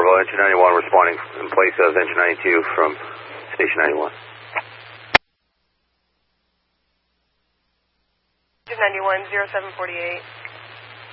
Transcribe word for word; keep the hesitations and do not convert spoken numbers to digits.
Bravo, engine ninety-one responding in place of engine ninety-two from station ninety-one. Engine ninety-one, zero seven forty-eight.